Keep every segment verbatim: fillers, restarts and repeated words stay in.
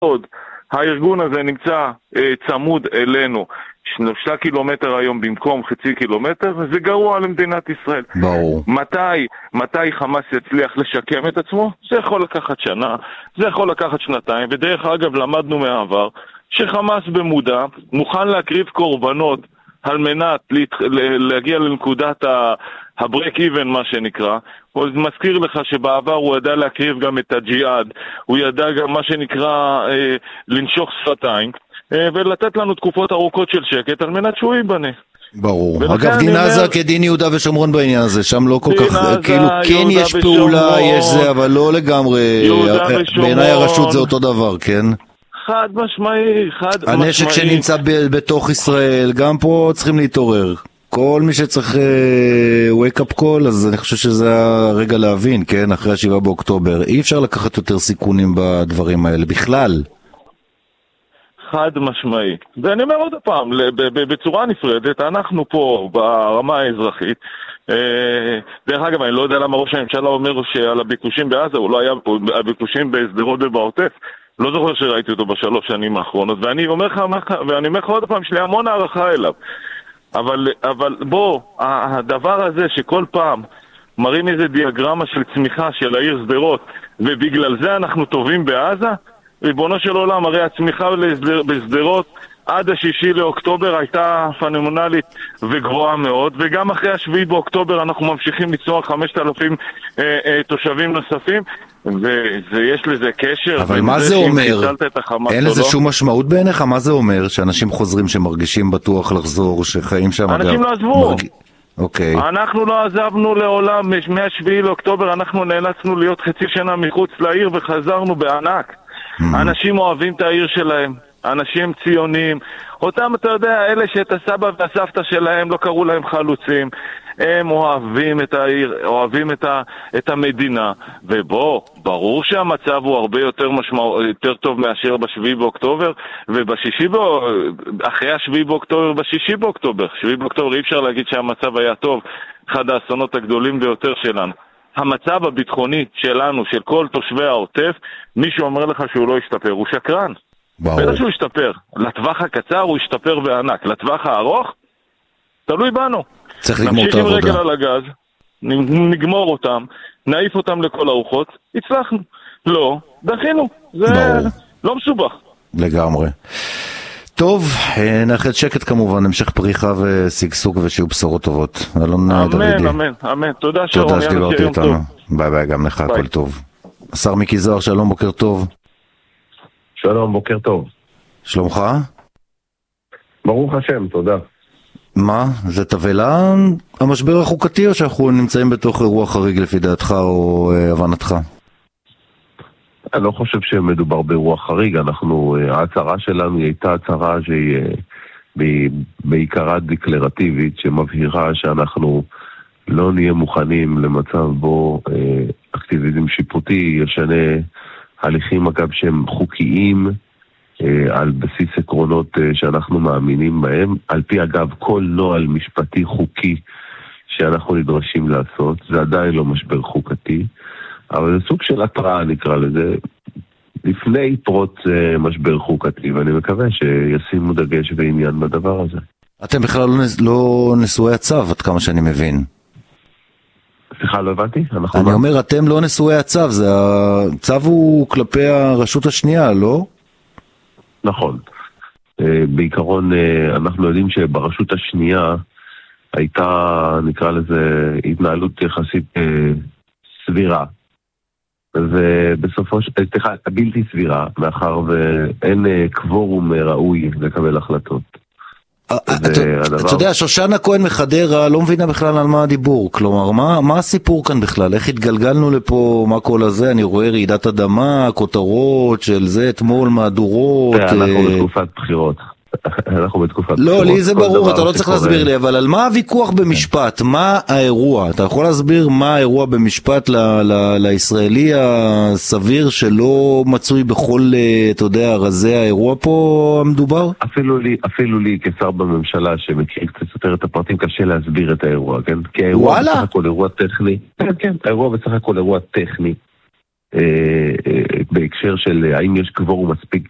עוד, הארגון הזה נמצא אה, צמוד אלינו שלושה קילומטר היום במקום חצי קילומטר, זה גרוע למדינת ישראל. ברור. מתי, מתי חמאס יצליח לשקם את עצמו? זה יכול לקחת שנה, זה יכול לקחת שנתיים, ודרך אגב למדנו מהעבר שחמאס במודע מוכן להקריב קורבנות על מנת להגיע לנקודת הברק איבן מה שנקרא. הוא מזכיר לך שבעבר הוא ידע להקריב גם את הג'יהאד, הוא ידע גם מה שנקרא אה, לנשוך שפתיים, אה, ולתת לנו תקופות ארוכות של שקט על מנת שהוא ייבנה. ברור. אגב, דין עזה כדין יהודה ושומרון בעניין הזה, שם לא כל כך, כאילו כן יש פעולה, יש זה, אבל לא לגמרי, בעיניי הרשות זה אותו דבר, כן? חד משמעי, חד משמעי. הנשק שנמצא ב- בתוך ישראל, גם פה צריכים להתעורר. כל מי שצריך uh, wake up call, אז אני חושב שזה הרגע להבין, כן? אחרי השבעה באוקטובר. אי אפשר לקחת יותר סיכונים בדברים האלה, בכלל. חד משמעי. ואני אומר עוד פעם, בצורה נפרדת, אנחנו פה ברמה האזרחית, דרך אגב, אני לא יודע למה ראש הממשלה אומר שעל הביקושים בעזה, הוא לא היה פה, הביקושים בסדרות ובעוטף, לא זוכר שראיתי אותו בשלוש שנים האחרונות, ואני אומר לך, ואני אומר לך עוד פעם, יש לי המון הערכה אליו. אבל, אבל בוא, הדבר הזה שכל פעם מראים איזה דיאגרמה של צמיחה של העיר סדרות, ובגלל זה אנחנו טובים בעזה, ריבונו של עולם, הרי הצמיחה בסדרות עד השישי לאוקטובר הייתה פנומנלית וגרועה מאוד, וגם אחרי השביעי באוקטובר אנחנו ממשיכים לצמוח חמשת אלפים אה, אה, תושבים נוספים, ויש לזה קשר. אבל מה זה אומר? אין לזה שום משמעות בעיניך? מה זה אומר? שאנשים חוזרים שמרגישים בטוח לחזור, שחיים שם? אנשים לא עזבו. מרג... אוקיי. אנחנו לא עזבנו לעולם, מהשביעי לאוקטובר אנחנו נאלצנו להיות חצי שנה מחוץ לעיר וחזרנו בענק. אנשים אוהבים את העיר שלהם, אנשים ציונים, אותם אתה יודע, אלה שאת הסבא והסבתא שלהם לא קראו להם חלוצים, הם אוהבים את העיר, אוהבים את, ה, את המדינה, ובוא, ברור שהמצב הוא הרבה יותר משמעו, יותר טוב מאשר בשביעי באוקטובר, ובשישי בו, אחרי השביעי באוקטובר, בשישי באוקטובר, שביעי באוקטובר אי אפשר להגיד שהמצב היה טוב, אחד האסונות הגדולים ביותר שלנו. המצב הביטחוני שלנו, של כל תושבי העוטף, מישהו אומר לך שהוא לא ישתפר, הוא שקרן. בטח שהוא ישתפר. לטווח הקצר הוא ישתפר בענק. לטווח הארוך, תלוי בנו. צריך לגמור את העבודה. נמשיך עם רגל על הגז, נגמור אותם, נעיף אותם לכל הארוחות, הצלחנו. לא, דחינו. זה ברור. לא מסובך. לגמרי. טוב, נאחל שקט כמובן, המשך פריחה וסגסוג ושיהיו בשורות טובות. אלון דוידי. אמן, אמן, אמן. תודה שרון. תודה שדיברתי איתנו. ביי ביי, גם לך, הכל טוב. השר מיקי זוהר, שלום, בוקר טוב. שלום, בוקר טוב. שלומך? ברוך השם, תודה. מה? זה תבלה המשבר החוקתי או שאנחנו נמצאים בתוך אירוע חריג לפי דעתך או הבנתך? אני לא חושב שמדובר באירוע חריג, אנחנו, ההצהרה שלנו היא הייתה הצהרה שהיא בעיקרה דקלרטיבית, שמבהירה שאנחנו לא נהיה מוכנים למצב בו אקטיביזם שיפוטי ישנה הליכים אגב שהם חוקיים, על בסיס עקרונות שאנחנו מאמינים בהם, על פי אגב כל נוהל משפטי חוקי שאנחנו נדרשים לעשות, זה עדיין לא משבר חוקתי, אבל זה סוג של התראה נקרא לזה, לפני פרוץ משבר חוקתי, ואני מקווה שישימו דגש ועניין בדבר הזה. אתם בכלל לא נשואי הצו, עד כמה שאני מבין. סליחה, לא הבנתי? אני אומר, אתם לא נשואי הצו, הצו הוא כלפי הרשות השנייה, לא? נכון. בעיקרון, אנחנו יודעים שברשות השנייה הייתה, נקרא לזה, התנהלות יחסית סבירה. ובסופו של... סליחה, בלתי סבירה, מאחר ואין קוורום ראוי לקבל החלטות. אתה יודע, שושנה כהן מחדרה לא מבינה בכלל על מה הדיבור, כלומר, מה הסיפור כאן בכלל? איך התגלגלנו לפה, מה כל הזה? אני רואה רעידת אדמה, כותרות של זה, אתמול מהדורות. אנחנו בתקופת בחירות. אנחנו בתקופת בחירות. לא, לי זה ברור, אתה לא צריך להסביר לי, אבל על מה הוויכוח במשפט? מה האירוע? אתה יכול להסביר מה האירוע במשפט לישראלי הסביר שלא מצוי בכל, אתה יודע, רזי האירוע פה המדובר? אפילו לי, אפילו לי כשר בממשלה שמכיר קצת יותר את הפרטים, קשה להסביר את האירוע, כן? כי האירוע בסך הכל אירוע טכני. כן, כן, האירוע בסך הכל אירוע טכני. בהקשר של האם יש קוורום מספיק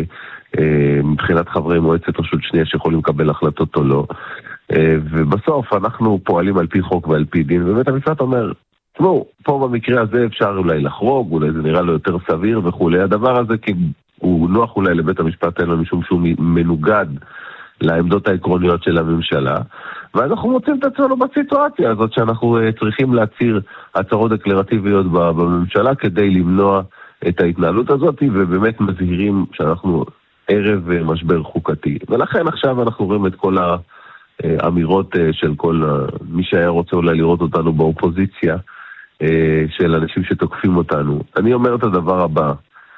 מבחינת חברי מועצת רשות שנייה שיכולים לקבל החלטות או לא. ובסוף אנחנו פועלים על פי חוק ועל פי דין, ובית המשפט אומר, תראו, פה במקרה הזה אפשר אולי לחרוג, אולי זה נראה לו יותר סביר וכולי. הדבר הזה כי הוא נוח אולי לבית המשפט אין לו משום שהוא מנוגד לעמדות העקרוניות של הממשלה, ואנחנו מוצאים את עצמנו בסיטואציה הזאת שאנחנו צריכים להצהיר הצהרות דקלרטיביות בממשלה כדי למנוע את ההתנהלות הזאת, ובאמת מזהירים שאנחנו ערב משבר חוקתי. ולכן עכשיו אנחנו רואים את כל האמירות של כל מי שהיה רוצה אולי לראות אותנו באופוזיציה, של אנשים שתוקפים אותנו. אני אומר את הדבר הבא,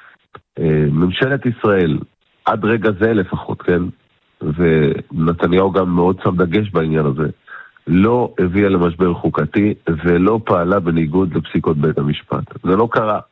ממשלת ישראל, עד רגע זה לפחות, כן? ונתניהו גם מאוד שם דגש בעניין הזה, לא הביאה למשבר חוקתי ולא פעלה בניגוד לפסיקות בית המשפט. זה לא קרה.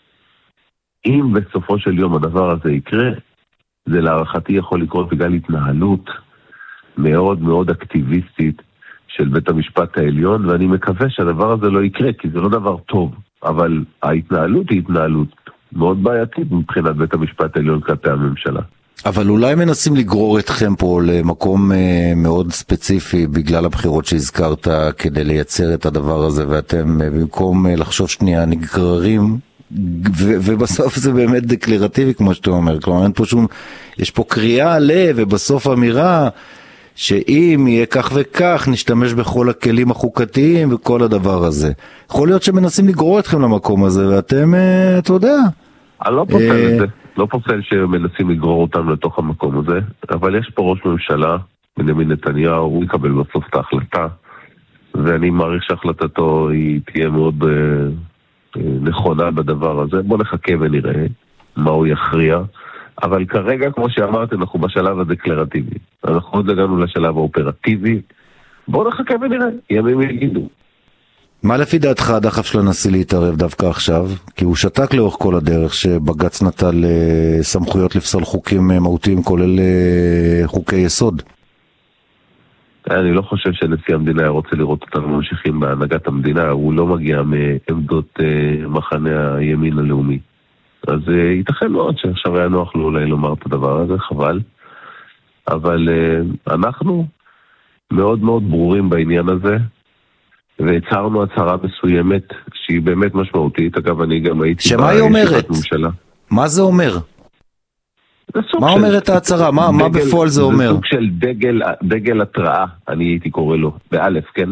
אם בסופו של יום הדבר הזה יקרה, זה להערכתי יכול לקרות בגלל התנהלות מאוד מאוד אקטיביסטית של בית המשפט העליון, ואני מקווה שהדבר הזה לא יקרה, כי זה לא דבר טוב, אבל ההתנהלות היא התנהלות מאוד בעייתית מבחינת בית המשפט העליון כלפי הממשלה. אבל אולי מנסים לגרור אתכם פה למקום מאוד ספציפי בגלל הבחירות שהזכרת כדי לייצר את הדבר הזה, ואתם במקום לחשוב שנייה נגררים, ו- ובסוף זה באמת דקלרטיבי כמו שאתה אומר, כלומר אין פה שום, יש פה קריאה ל, ובסוף אמירה שאם יהיה כך וכך נשתמש בכל הכלים החוקתיים וכל הדבר הזה. יכול להיות שמנסים לגרור אתכם למקום הזה, ואתם, אתה יודע. אני לא פוסל את זה. לא פוסל שמנסים לגרור אותם לתוך המקום הזה, אבל יש פה ראש ממשלה, בנימין נתניהו, הוא יקבל בסוף את ההחלטה, ואני מעריך שהחלטתו היא תהיה מאוד אה, נכונה בדבר הזה. בוא נחכה ונראה מה הוא יכריע, אבל כרגע, כמו שאמרתי, אנחנו בשלב הדקלרטיבי. אנחנו עוד הגענו לשלב האופרטיבי, בוא נחכה ונראה, ימים יגידו. מה לפי דעתך הדחף של הנשיא להתערב דווקא עכשיו? כי הוא שתק לאורך כל הדרך שבג"ץ נטל סמכויות לפסול חוקים מהותיים כולל חוקי יסוד. אני לא חושב שנשיא המדינה היה רוצה לראות אותנו ממשיכים בהנהגת המדינה, הוא לא מגיע מעמדות מחנה הימין הלאומי. אז ייתכן מאוד שעכשיו היה נוח לו אולי לומר את הדבר הזה, חבל. אבל אנחנו מאוד מאוד ברורים בעניין הזה, והצהרנו הצהרה מסוימת שהיא באמת משמעותית. אגב, אני גם הייתי... שמה היא אומרת? מה זה אומר? מה אומרת ההצהרה? מה בפועל זה אומר? זה סוג של דגל, דגל התראה, אני הייתי קורא לו, באלף, כן?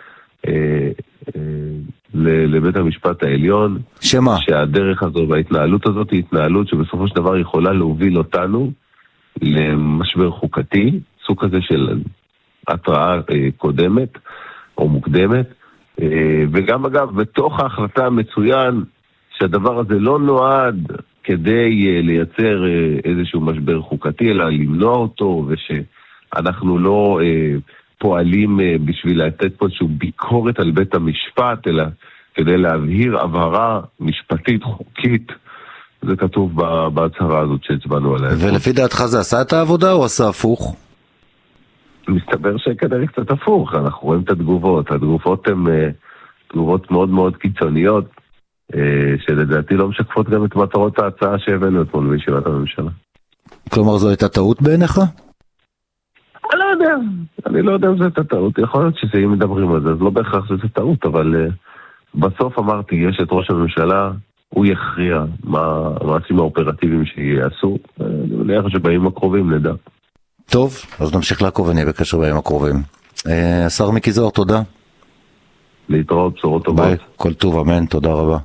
לבית המשפט העליון. שמה? שהדרך הזו וההתנהלות הזאת היא התנהלות שבסופו של דבר יכולה להוביל אותנו למשבר חוקתי, סוג כזה של התראה קודמת או מוקדמת. וגם אגב, בתוך ההחלטה המצוין שהדבר הזה לא נועד כדי לייצר איזשהו משבר חוקתי, אלא למנוע אותו, ושאנחנו לא פועלים בשביל לתת פה איזשהו ביקורת על בית המשפט, אלא כדי להבהיר הבהרה משפטית חוקית. זה כתוב בהצהרה הזאת שהצבענו עליה. ולפי דעתך זה עשה את העבודה או עשה הפוך? מסתבר שכנראה קצת הפוך, אנחנו רואים את התגובות, התגובות הן תגובות מאוד מאוד קיצוניות, שלדעתי לא משקפות גם את מטרות ההצעה שהבאנו אתמול בישיבת הממשלה. כלומר זו הייתה טעות בעיניך? אני לא יודע, אני לא יודע אם זו הייתה טעות, יכול להיות שזה אם מדברים על זה, אז לא בהכרח שזה טעות, אבל בסוף אמרתי, יש את ראש הממשלה, הוא יכריע מה המעשים האופרטיביים שיעשו, אני מניח שבימים הקרובים נדע. טוב, אז נמשיך לעקוב ונהיה בקשר בימים הקרובים. השר מיקי זוהר, תודה. להתראות, בשורות טובות. ביי, כל טוב, אמן, תודה רבה.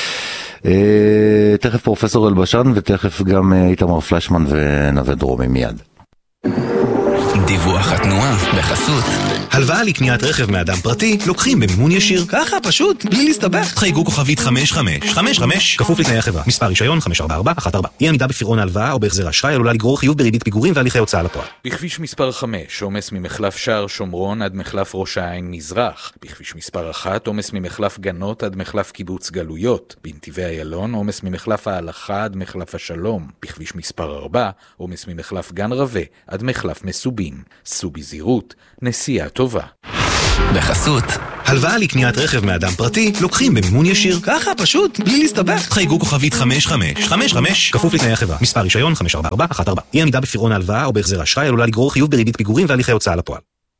תכף פרופסור אלבשן ותכף גם איתמר פלשמן ונווה דרומי מיד. דיווח התנועה בחסות. הלוואה לקניית רכב מאדם פרטי לוקחים במימון ישיר. ככה, פשוט, בלי להסתבך. חייגו כוכבית חמש חמש חמש חמש, כפוף לתנאי החברה. מספר רישיון חמש ארבע ארבע אחת ארבע. אי עמידה בפירעון ההלוואה או בהחזר אשראי עלולה לגרור חיוב בריבית פיגורים והליכי הוצאה לפועל. בכביש מספר חמש, עומס ממחלף שער שומרון עד מחלף ראש העין מזרח. בכביש מספר אחת, עומס ממחלף גנות עד מחלף קיבוץ גלויות. בנתיבי איילון, עומס ממחלף ההלכה עד מחלף השלום. בכביש מספר ארבע, עומס ממחלף גן רווה עד מחלף מסובים. סעו בזהירות, נסיעה טובה. בחסות הלוואה לקניית רכב מאדם פרטי לוקחים במימון ישיר. ככה פשוט, בלי להסתבך. חייגו כוכבית חמש חמש חמש חמש, כפוף לתנאי החברה. מספר רישיון חמש ארבע ארבע אחת ארבע. אי עמידה בפירעון ההלוואה או בהחזר האשראי עלולה לגרור חיוב בריבית פיגורים והליכי הוצאה לפועל.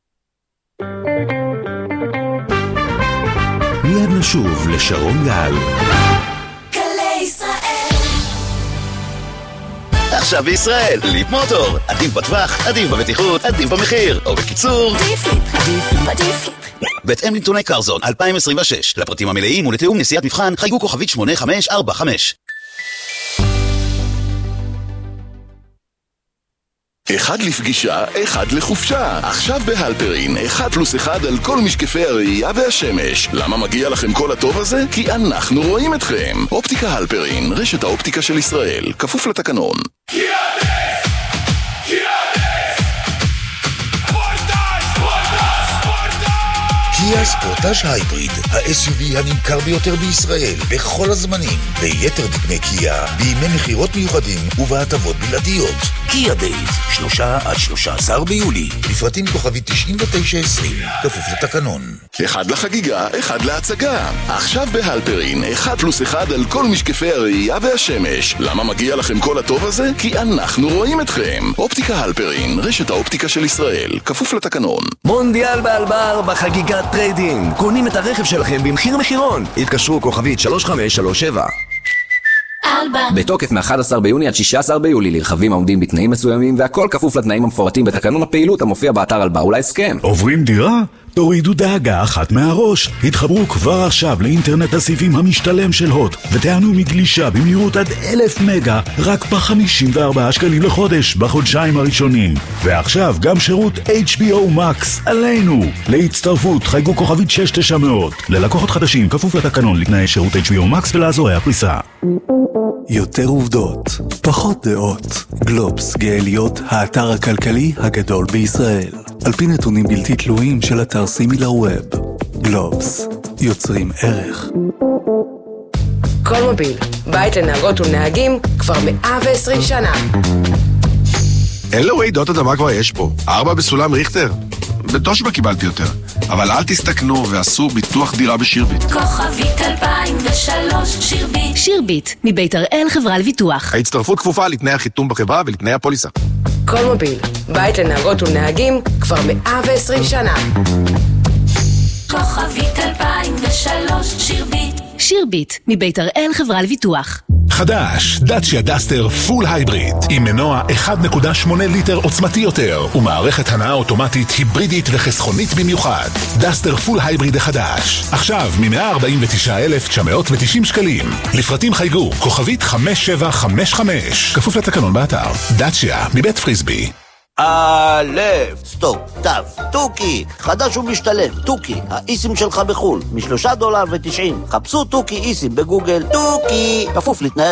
מיד נשוב לשרון גל. עכשיו בישראל, ליפ מוטור, עדיף בטווח, עדיף בבטיחות, עדיף במחיר, או בקיצור עדיף ליפ, עדיף, עדיף ליפ. בהתאם לנתוני קרזון אלפיים עשרים ושש, לפרטים המלאים ולתיאום נסיעת מבחן חייגו כוכבית שמונה חמש ארבע חמש. אחד לפגישה, אחד לחופשה. עכשיו בהלפרין, אחד פלוס אחד על כל משקפי הראייה והשמש. למה מגיע לכם כל הטוב הזה? כי אנחנו רואים אתכם. אופטיקה הלפרין, רשת האופטיקה של ישראל, כפוף לתקנון. קיה ספורטאז' הייבריד, ה-אס יו וי הנמכר ביותר בישראל בכל הזמנים, ביתר דגמי קיה, בימי מחירות מיוחדים ובהטבות בלעדיות. קיה דייז, שלושה עד שלושה עשר ביולי, לפרטים כוכבית תשעים ותשע עשרים, כפוף לתקנון. אחד לחגיגה, אחד להצגה. עכשיו בהלפרין, אחד פלוס אחד על כל משקפי הראייה והשמש. למה מגיע לכם כל הטוב הזה? כי אנחנו רואים אתכם. אופטיקה הלפרין, רשת האופטיקה של ישראל, כפוף לתקנון. מונדיאל באלבר בחגיגת טריידינג. קונים את הרכב שלכם במחיר מחירון. התקשרו כוכבית שלוש חמש שלוש שבע. בתוקף מ-אחד עשר ביוני עד שישה עשר ביולי לרכבים העומדים בתנאים מסוימים, והכל כפוף לתנאים המפורטים בתקנון הפעילות המופיע באתר אלבר ולהסכם. עוברים דירה? תורידו דאגה אחת מהראש. התחברו כבר עכשיו לאינטרנט הסיבים המשתלם של הוט ותענו מגלישה במהירות עד אלף מגה רק ב-חמישים וארבעה שקלים לחודש בחודשיים הראשונים. ועכשיו גם שירות אייץ' בי או Max עלינו. להצטרפות חייגו כוכבית שש תשע מאות. ללקוחות חדשים כפוף לתקנון לתנאי שירות אייץ' בי או Max ולאזורי הפריסה. יותר עובדות, פחות דעות. גלובס גאליות, האתר הכלכלי הגדול בישראל. על פי נתונים בלתי תלויים של אתר סימילר ווב. גלובס, יוצרים ערך. כל מוביל, בית לנהגות ולנהגים כבר מאה ועשרים שנה. אין לו רעידות אדמה כבר יש פה. ארבע בסולם ריכטר. בתושבע קיבלתי יותר. אבל אל תסתכנו ועשו ביטוח דירה בשירביט. כוכבית אלפיים ושלוש שירביט. שירביט, מבית הראל חברה לביטוח. ההצטרפות כפופה לתנאי החיתום בחברה ולתנאי הפוליסה. כל מוביל, בית לנהגות ולנהגים כבר מאה ועשרים שנה. כוכבית אלפיים ושלוש שירביט. שירביט, מבית הראל חברה לביטוח. חדש, דאצ'יה דאסטר פול הייבריד עם מנוע אחד נקודה שמונה ליטר עוצמתי יותר ומערכת הנעה אוטומטית היברידית וחסכונית במיוחד. דאסטר פול הייבריד החדש עכשיו מ-מאה ארבעים ותשעה אלף תשע מאות ותשעים שקלים. לפרטים חייגו כוכבית חמש שבע חמש חמש, כפוף לתקנון באתר. דאצ'יה מבית פריסבי. א', סטופ, תף, טוקי, חדש ומשתלם, טוקי, האיסים שלך בחול, משלושה דולר ותשעים, חפשו טוקי איסים בגוגל, טוקי, כפוף לתנאי